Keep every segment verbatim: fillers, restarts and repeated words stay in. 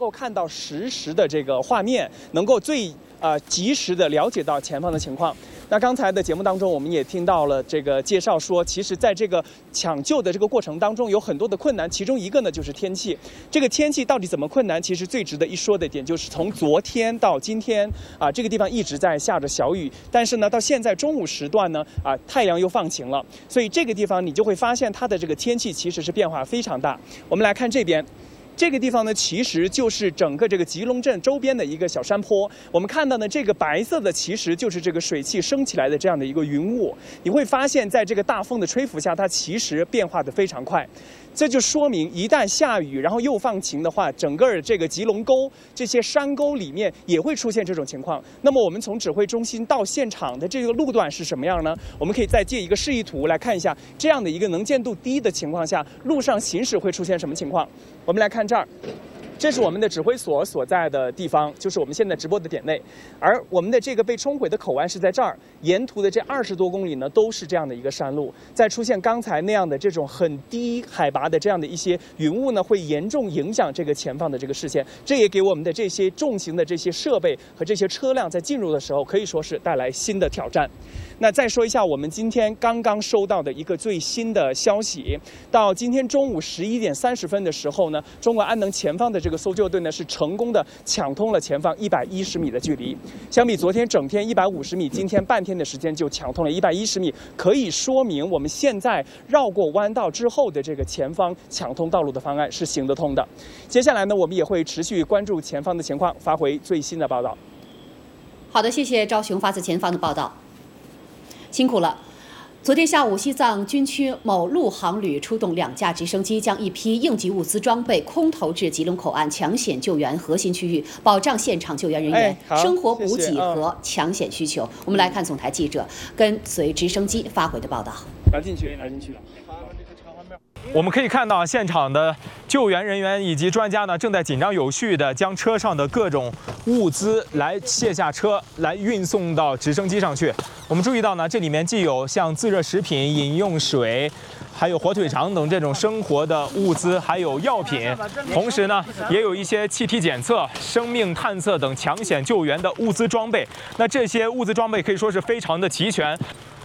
够看到实时的这个画面，能够最呃及时的了解到前方的情况。那刚才的节目当中，我们也听到了这个介绍说，其实在这个抢救的这个过程当中有很多的困难，其中一个呢就是天气。这个天气到底怎么困难？其实最值得一说的点就是从昨天到今天啊，这个地方一直在下着小雨，但是呢，到现在中午时段呢啊，太阳又放晴了，所以这个地方你就会发现它的这个天气其实是变化非常大。我们来看这边。这个地方呢，其实就是整个这个吉隆镇周边的一个小山坡。我们看到呢，这个白色的其实就是这个水汽升起来的这样的一个云雾。你会发现在这个大风的吹拂下，它其实变化的非常快。这就说明，一旦下雨，然后又放晴的话，整个这个吉隆沟这些山沟里面也会出现这种情况。那么我们从指挥中心到现场的这个路段是什么样呢？我们可以再借一个示意图来看一下，这样的一个能见度低的情况下，路上行驶会出现什么情况？我们来看这儿。这是我们的指挥所所在的地方，就是我们现在直播的点内，而我们的这个被冲毁的口岸是在这儿。沿途的这二十多公里呢，都是这样的一个山路。再出现刚才那样的这种很低海拔的这样的一些云雾呢，会严重影响这个前方的这个视线。这也给我们的这些重型的这些设备和这些车辆在进入的时候，可以说是带来新的挑战。那再说一下，我们今天刚刚收到的一个最新的消息，到今天中午十一点三十分的时候呢，中国安能前方的这个搜救队呢是成功的抢通了前方一百一十米的距离。相比昨天整天一百五十米，今天半天的时间就抢通了一百一十米，可以说明我们现在绕过弯道之后的这个前方抢通道路的方案是行得通的。接下来呢，我们也会持续关注前方的情况，发回最新的报道。 好的，谢谢赵雄发自前方的报道。辛苦了。昨天下午，西藏军区某陆航旅出动两架直升机，将一批应急物资装备空投至吉隆口岸抢险救援核心区域，保障现场救援人员、 哎、 生活补给谢谢和抢险需求。我们来看总台记者跟随直升机发回的报道。 拿进去，拿进去。 我们可以看到，现场的救援人员以及专家呢，正在紧张有序地将车上的各种物资来卸下车，来运送到直升机上去。我们注意到呢，这里面既有像自热食品、饮用水，还有火腿肠等这种生活的物资，还有药品，同时呢，也有一些气体检测、生命探测等抢险救援的物资装备。那这些物资装备可以说是非常的齐全。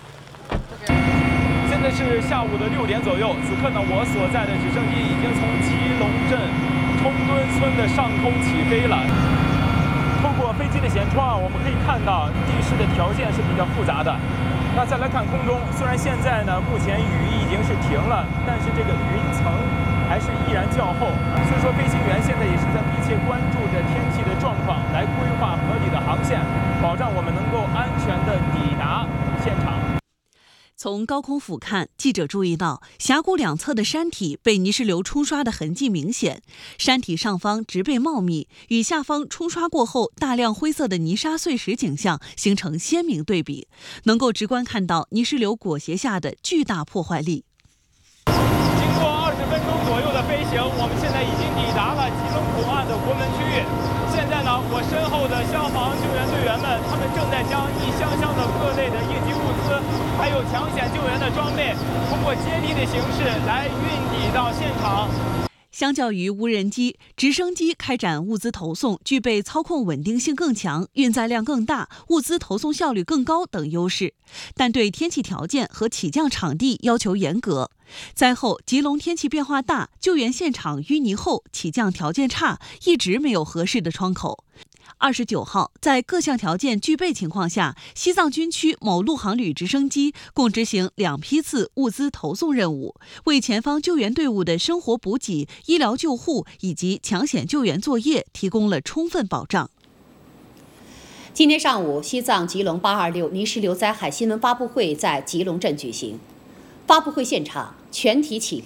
现在是下午的六点左右，此刻呢，我所在的直升机已经从吉隆镇冲墩村的上空起飞了。透过飞机的舷窗，我们可以看到地势的条件是比较复杂的。那再来看空中，虽然现在呢，目前雨已经是停了，但是这个云层还是依然较厚，所以说飞行员现在也是在密切关注着天气的状况，来规划合理的航线，保障我们能够安全的抵达现场。 从高空俯瞰，记者注意到峡谷两侧的山体被泥石流冲刷的痕迹明显，山体上方植被茂密，与下方冲刷过后大量灰色的泥沙碎石景象形成鲜明对比，能够直观看到泥石流裹挟下的巨大破坏力。 经过二十分钟左右的飞行，我们现在已经抵达了吉隆口岸的国门区域。现在呢，我身后的消防救援队员们，他们正在将一箱箱的各类的应急物资，还有抢险救援的装备，通过接力的形式来运抵到现场。 相较于无人机，直升机开展物资投送具备操控稳定性更强、运载量更大、物资投送效率更高等优势，但对天气条件和起降场地要求严格。灾后，吉隆天气变化大，救援现场淤泥厚，起降条件差，一直没有合适的窗口。二十九号，在各项条件具备情况下，西藏军区某陆航旅直升机共执行两批次物资投送任务，为前方救援队伍的生活补给、医疗救护以及抢险救援作业提供了充分保障。 今天上午，西藏吉隆八二六泥石流灾害新闻发布会在吉隆镇举行。发布会现场，全体起